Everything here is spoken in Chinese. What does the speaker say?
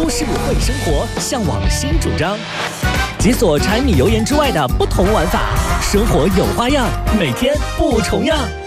都市会生活，向往新主张，解锁柴米油盐之外的不同玩法，生活有花样，每天不重样。